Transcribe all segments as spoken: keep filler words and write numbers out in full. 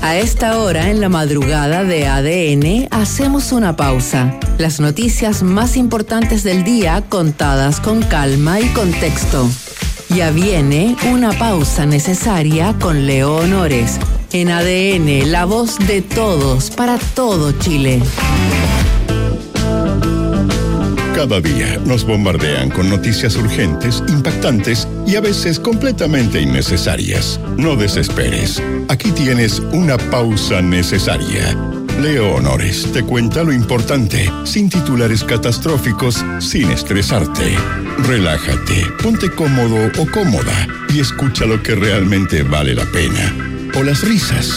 A esta hora, en la madrugada de A D N, hacemos una pausa. Las noticias más importantes del día contadas con calma y contexto. Ya viene una pausa necesaria con Leo Honores. En A D N, la voz de todos para todo Chile. Cada día nos bombardean con noticias urgentes, impactantes y a veces completamente innecesarias. No desesperes. Aquí tienes una pausa necesaria. Leo Honores te cuenta lo importante, sin titulares catastróficos, sin estresarte. Relájate, ponte cómodo o cómoda y escucha lo que realmente vale la pena. O las risas.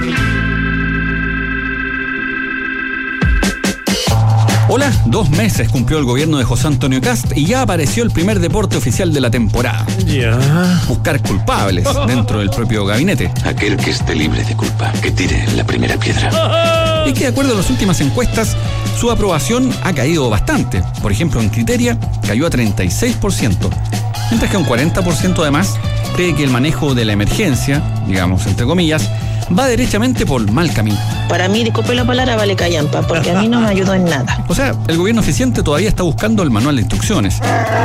Hola, dos meses cumplió el gobierno de José Antonio Kast y ya apareció el primer deporte oficial de la temporada. Ya. Buscar culpables dentro del propio gabinete. Aquel que esté libre de culpa, que tire la primera piedra. Y que de acuerdo a las últimas encuestas, su aprobación ha caído bastante. Por ejemplo, en Criteria cayó a treinta y seis por ciento, mientras que un cuarenta por ciento además cree que el manejo de la emergencia, digamos entre comillas, va derechamente por mal camino. Para mí, disculpe la palabra, vale callampa, porque a mí no me ayudó en nada. O sea, el gobierno eficiente todavía está buscando el manual de instrucciones.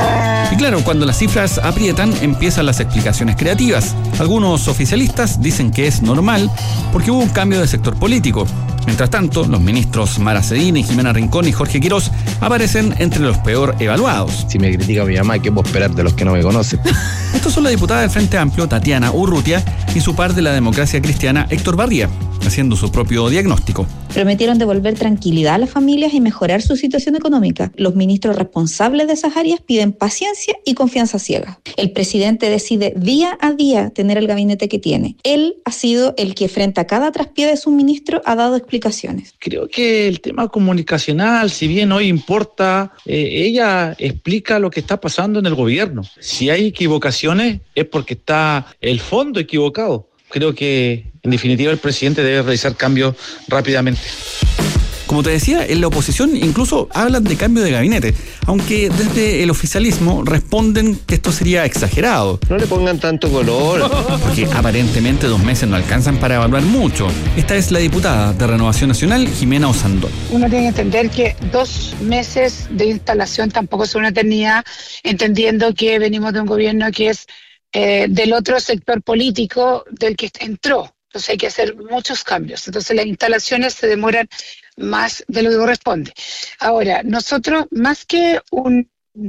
Y claro, cuando las cifras aprietan, empiezan las explicaciones creativas. Algunos oficialistas dicen que es normal porque hubo un cambio de sector político. Mientras tanto, los ministros Mara Cedini, Jimena Rincón y Jorge Quirós aparecen entre los peor evaluados. Si me critica mi mamá, ¿qué puedo esperar de los que no me conocen? Estos son la diputada del Frente Amplio, Tatiana Urrutia, y su par de la Democracia Cristiana, Héctor Barría, haciendo su propio diagnóstico. Prometieron devolver tranquilidad a las familias y mejorar su situación económica. Los ministros responsables de esas áreas piden paciencia y confianza ciega. El presidente decide día a día tener el gabinete que tiene. Él ha sido el que frente a cada traspié de su ministro ha dado explicaciones. Creo que el tema comunicacional, si bien hoy importa, eh, ella explica lo que está pasando en el gobierno. Si hay equivocaciones es porque está el fondo equivocado. Creo que, en definitiva, el presidente debe realizar cambios rápidamente. Como te decía, en la oposición incluso hablan de cambio de gabinete, aunque desde el oficialismo responden que esto sería exagerado. No le pongan tanto color. Porque aparentemente dos meses no alcanzan para evaluar mucho. Esta es la diputada de Renovación Nacional, Jimena Osandón. Uno tiene que entender que dos meses de instalación tampoco es una eternidad, entendiendo que venimos de un gobierno que es Eh, del otro sector político del que entró. Entonces hay que hacer muchos cambios. Entonces las instalaciones se demoran más de lo que corresponde. Ahora, nosotros, más que un,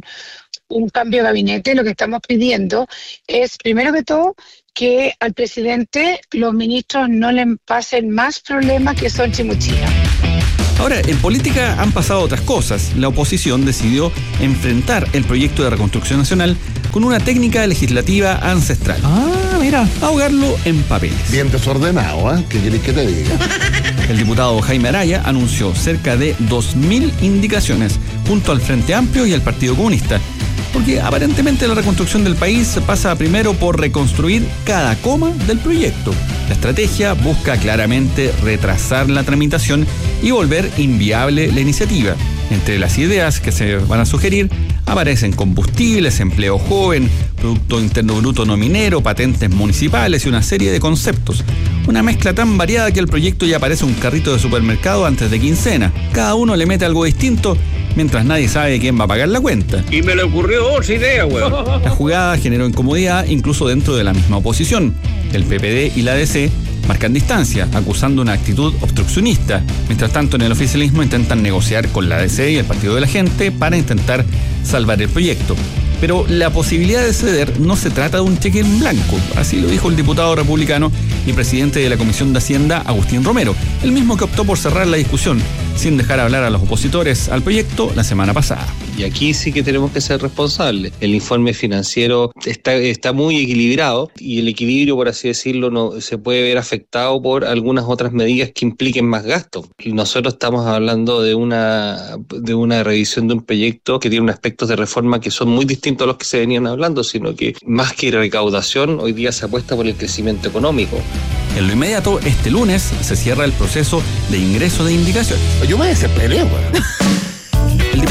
un cambio de gabinete, lo que estamos pidiendo es, primero que todo, que al presidente los ministros no le pasen más problemas que son chimuchillas. Ahora, en política han pasado otras cosas. La oposición decidió enfrentar el proyecto de reconstrucción nacional con una técnica legislativa ancestral. Ah, mira. Ahogarlo en papeles. Bien desordenado, ¿eh? ¿Qué querés que te diga? El diputado Jaime Araya anunció cerca de dos mil indicaciones junto al Frente Amplio y al Partido Comunista. Porque aparentemente la reconstrucción del país pasa primero por reconstruir cada coma del proyecto. La estrategia busca claramente retrasar la tramitación y volver inviable la iniciativa. Entre las ideas que se van a sugerir aparecen combustibles, empleo joven, Producto Interno Bruto no minero, patentes municipales y una serie de conceptos. Una mezcla tan variada que el proyecto ya parece un carrito de supermercado antes de quincena. Cada uno le mete algo distinto, mientras nadie sabe quién va a pagar la cuenta. Y me le ocurrió otra idea, weón. La jugada generó incomodidad incluso dentro de la misma oposición. El P P D y la D C marcan distancia, acusando una actitud obstruccionista. Mientras tanto, en el oficialismo intentan negociar con la D C y el Partido de la Gente para intentar salvar el proyecto. Pero la posibilidad de ceder no se trata de un cheque en blanco, así lo dijo el diputado republicano y presidente de la Comisión de Hacienda, Agustín Romero, el mismo que optó por cerrar la discusión, sin dejar hablar a los opositores al proyecto la semana pasada. Y aquí sí que tenemos que ser responsables. El informe financiero está, está muy equilibrado y el equilibrio, por así decirlo, no se puede ver afectado por algunas otras medidas que impliquen más gasto. Y nosotros estamos hablando de una, de una revisión de un proyecto que tiene unos aspectos de reforma que son muy distintos a los que se venían hablando, sino que más que recaudación, hoy día se apuesta por el crecimiento económico. En lo inmediato, este lunes se cierra el proceso de ingreso de indicaciones. Yo me desesperé, güey. El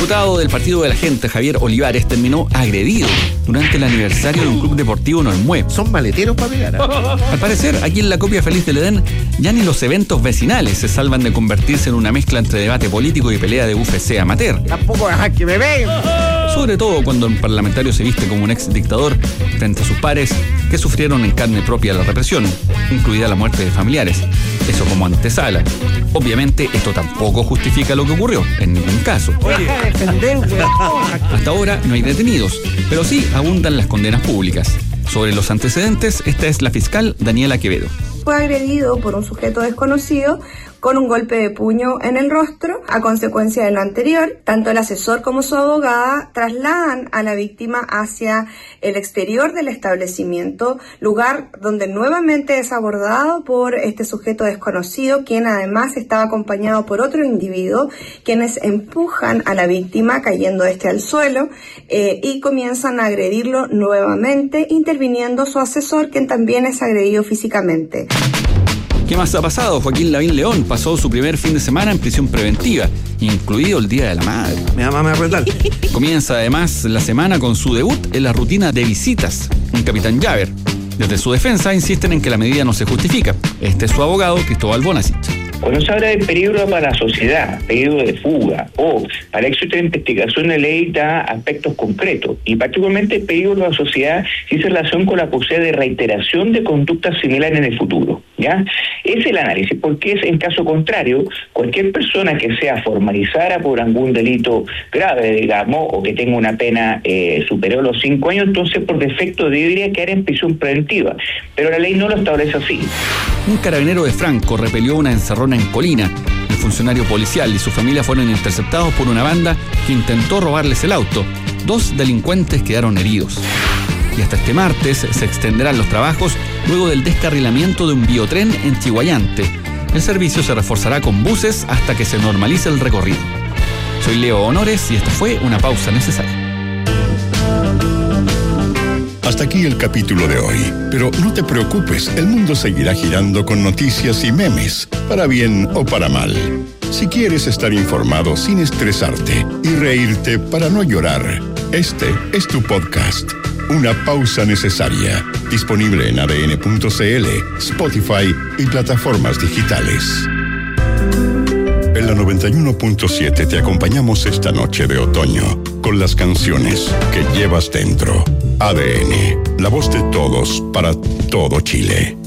diputado del Partido de la Gente, Javier Olivares, terminó agredido durante el aniversario de un club deportivo en Olmué. Son maleteros para pegar. ¿eh? Al parecer, aquí en la copia feliz del Edén, ya ni los eventos vecinales se salvan de convertirse en una mezcla entre debate político y pelea de U F C amateur. Tampoco dejar que me vean. Sobre todo cuando un parlamentario se viste como un ex dictador frente a sus pares que sufrieron en carne propia la represión, incluida la muerte de familiares. Eso como antesala. Obviamente, esto tampoco justifica lo que ocurrió, en ningún caso. Oye, hasta ahora no hay detenidos, pero sí abundan las condenas públicas. Sobre los antecedentes, esta es la fiscal Daniela Quevedo. Fue agredido por un sujeto desconocido con un golpe de puño en el rostro. A consecuencia de lo anterior, tanto el asesor como su abogada trasladan a la víctima hacia el exterior del establecimiento, lugar donde nuevamente es abordado por este sujeto desconocido, quien además estaba acompañado por otro individuo, quienes empujan a la víctima cayendo este al suelo eh, y comienzan a agredirlo nuevamente, interviniendo su asesor, quien también es agredido físicamente. ¿Qué más ha pasado? Joaquín Lavín León pasó su primer fin de semana en prisión preventiva, incluido el Día de la Madre. Mi mamá me va a apretar. Comienza además la semana con su debut en la rutina de visitas en Capitán Llaver. Desde su defensa insisten en que la medida no se justifica. Este es su abogado, Cristóbal Bonasich. Cuando se habla de peligro para la sociedad, peligro de fuga o para éxito de investigación, la ley da aspectos concretos y particularmente el peligro para la sociedad si se relaciona con la posibilidad de reiteración de conductas similares en el futuro. ¿Ya? Es el análisis, porque es en caso contrario, cualquier persona que sea formalizada por algún delito grave, digamos, o que tenga una pena eh, superior a los cinco años, entonces por defecto debería quedar en prisión preventiva, pero la ley no lo establece así. Un carabinero de Franco repelió una encerrona en Colina. El funcionario policial y su familia fueron interceptados por una banda que intentó robarles el auto. Dos delincuentes quedaron heridos. Y hasta este martes se extenderán los trabajos luego del descarrilamiento de un biotren en Chihuayante. El servicio se reforzará con buses hasta que se normalice el recorrido. Soy Leo Honores y esta fue una pausa necesaria. Hasta aquí el capítulo de hoy, pero no te preocupes, el mundo seguirá girando con noticias y memes, para bien o para mal. Si quieres estar informado sin estresarte y reírte para no llorar, este es tu podcast, Una Pausa Necesaria, disponible en A D N punto C L, Spotify y plataformas digitales. En la noventa y uno punto siete te acompañamos esta noche de otoño con las canciones que llevas dentro. A D N, la voz de todos para todo Chile.